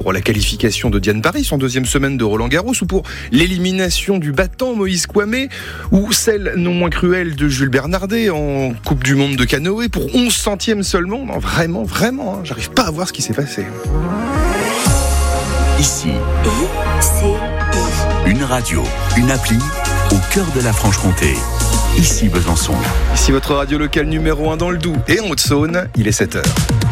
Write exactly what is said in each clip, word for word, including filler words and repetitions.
pour la qualification de Diane Paris en deuxième semaine de Roland-Garros, ou pour l'élimination du battant Moïse Kouamé, ou celle non moins cruelle de Jules Bernardet en Coupe du Monde de canoë pour onze centièmes seulement. Non, vraiment, vraiment, hein, j'arrive pas à voir ce qui s'est passé. Ici, I C I. Une radio, une appli au cœur de la Franche-Comté. Ici Besançon. Ici votre radio locale numéro un dans le Doubs et en Haute-Saône, il est sept heures.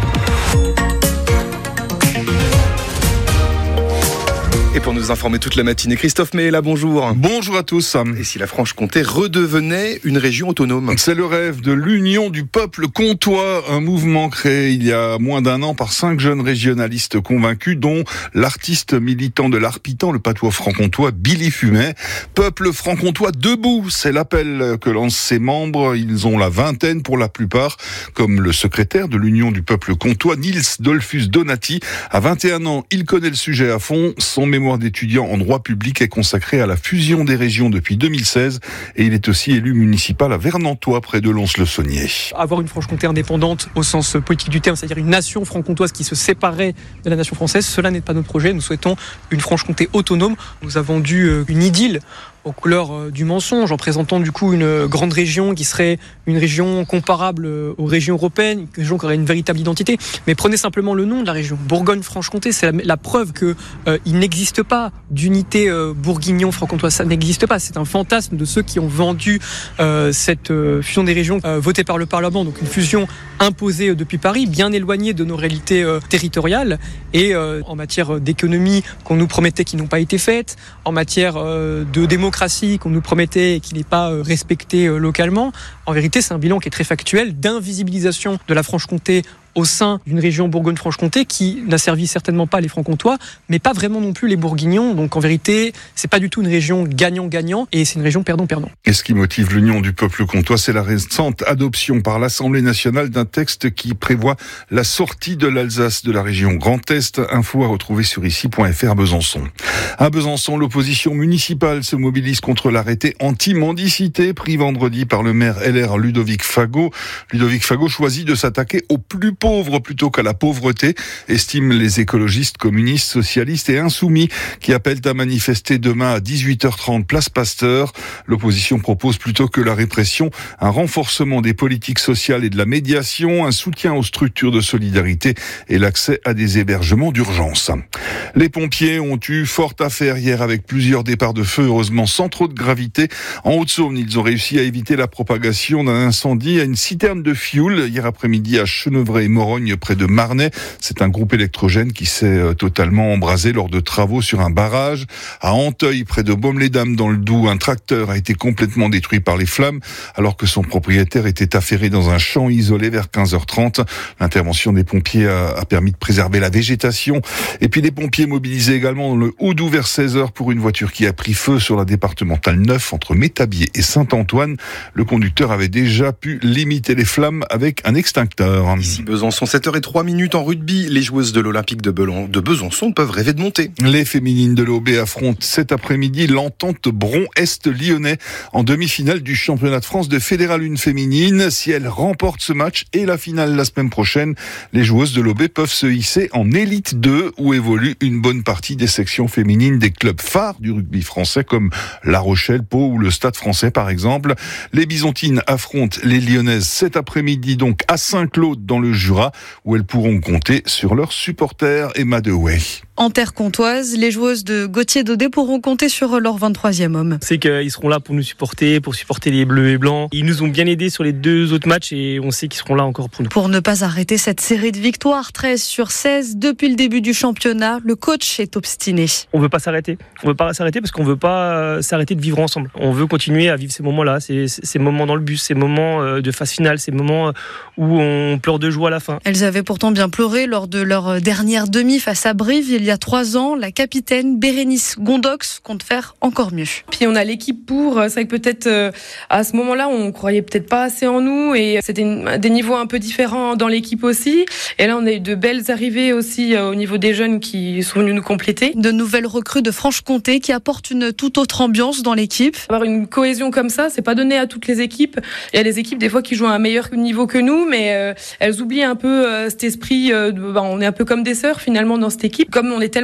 Et pour nous informer toute la matinée, Christophe Méhéla, bonjour. Bonjour à tous. Et si la Franche-Comté redevenait une région autonome ? C'est le rêve de l'Union du peuple comtois, un mouvement créé il y a moins d'un an par cinq jeunes régionalistes convaincus, dont l'artiste militant de l'Arpitan, le patois franc-comtois, Billy Fumet. Peuple franc-comtois debout, c'est l'appel que lancent ses membres. Ils ont la vingtaine pour la plupart, comme le secrétaire de l'Union du peuple comtois, Nils Dolphus Donati. À vingt et un ans, il connaît le sujet à fond. Son mémoire d'étudiant en droit public est consacré à la fusion des régions depuis deux mille seize et il est aussi élu municipal à Vernantois, près de Lons-le-Saunier. Avoir une Franche-Comté indépendante au sens politique du terme, c'est-à-dire une nation franc-comtoise qui se séparait de la nation française, cela n'est pas notre projet. Nous souhaitons une Franche-Comté autonome. Nous avons vendu une idylle aux couleurs du mensonge, en présentant du coup une grande région qui serait une région comparable aux régions européennes, une région qui aurait une véritable identité. Mais prenez simplement le nom de la région, Bourgogne-Franche-Comté, c'est la, la preuve qu'il euh, n'existe pas d'unité euh, bourguignon-franc-comtoise, ça n'existe pas. C'est un fantasme de ceux qui ont vendu euh, cette euh, fusion des régions euh, votée par le Parlement, donc une fusion imposée euh, depuis Paris, bien éloignée de nos réalités euh, territoriales, et euh, en matière d'économie qu'on nous promettait qui n'ont pas été faites, en matière euh, de démocratie qu'on nous promettait et qui n'est pas respectée localement. En vérité, c'est un bilan qui est très factuel d'invisibilisation de la Franche-Comté au sein d'une région Bourgogne-Franche-Comté qui n'a servi certainement pas les Francs-Comtois, mais pas vraiment non plus les Bourguignons. Donc en vérité, c'est pas du tout une région gagnant-gagnant, et c'est une région perdant-perdant. Et ce qui motive l'Union du peuple comtois, c'est la récente adoption par l'Assemblée nationale d'un texte qui prévoit la sortie de l'Alsace de la région Grand Est. Info à retrouver sur ici point f r Besançon. À Besançon, l'opposition municipale se mobilise contre l'arrêté anti-mendicité pris vendredi par le maire L R Ludovic Fagot. Ludovic Fagot choisit de s'attaquer aux plus pauvres pauvres plutôt qu'à la pauvreté, estiment les écologistes, communistes, socialistes et insoumis qui appellent à manifester demain à dix-huit heures trente place Pasteur. L'opposition propose plutôt que la répression un renforcement des politiques sociales et de la médiation, un soutien aux structures de solidarité et l'accès à des hébergements d'urgence. Les pompiers ont eu fort à faire hier avec plusieurs départs de feu, heureusement sans trop de gravité. En Haute-Saône, ils ont réussi à éviter la propagation d'un incendie à une citerne de fioul hier après-midi à Chenevray et Morogne près de Marnay. C'est un groupe électrogène qui s'est totalement embrasé lors de travaux sur un barrage. À Anteuil, près de Baume-les-Dames dans le Doubs, un tracteur a été complètement détruit par les flammes alors que son propriétaire était affairé dans un champ isolé vers quinze heures trente. L'intervention des pompiers a, a permis de préserver la végétation. Et puis les pompiers mobilisés également dans le Haut-Doubs vers seize heures pour une voiture qui a pris feu sur la départementale neuf entre Métabier et Saint-Antoine. Le conducteur avait déjà pu limiter les flammes avec un extincteur. Ici Besançon, sept heures trois en rugby. Les joueuses de l'Olympique de, Belon, de Besançon peuvent rêver de monter. Les féminines de l'O B affrontent cet après-midi l'Entente Bron-Est lyonnais en demi-finale du championnat de France de Fédéral un féminine. Si elles remportent ce match et la finale la semaine prochaine, les joueuses de l'O B peuvent se hisser en élite deux où évolue une bonne partie des sections féminines des clubs phares du rugby français comme La Rochelle, Pau ou le Stade français par exemple. Les Bisontines affrontent les Lyonnaises cet après-midi donc à Saint-Claude dans le Jura où elles pourront compter sur leurs supporters. Emma Dewey. En terre comtoise, les joueuses de Gauthier Daudet pourront compter sur leur vingt-troisième homme. C'est qu'ils seront là pour nous supporter, pour supporter les bleus et blancs. Ils nous ont bien aidés sur les deux autres matchs et on sait qu'ils seront là encore pour nous. Pour ne pas arrêter cette série de victoires, treize sur seize depuis le début du championnat, le coach est obstiné. On veut pas s'arrêter. On veut pas s'arrêter parce qu'on veut pas s'arrêter de vivre ensemble. On veut continuer à vivre ces moments-là, ces, ces moments dans le bus, ces moments de phase finale, ces moments où on pleure de joie à la fin. Elles avaient pourtant bien pleuré lors de leur dernière demi face à Brive il y a trois ans. La capitaine Bérénice Gondox compte faire encore mieux. Puis on a l'équipe pour. C'est vrai que peut-être euh, à ce moment-là, on croyait peut-être pas assez en nous et c'était une, des niveaux un peu différents dans l'équipe aussi. Et là, on a eu de belles arrivées aussi euh, au niveau des jeunes qui sont venus nous compléter. De nouvelles recrues de Franche-Comté qui apportent une toute autre ambiance dans l'équipe. Avoir une cohésion comme ça, c'est pas donné à toutes les équipes. Il y a des équipes des fois qui jouent à un meilleur niveau que nous, mais euh, elles oublient un peu euh, cet esprit. Euh, de, bah, on est un peu comme des sœurs finalement dans cette équipe. Comme on est tellement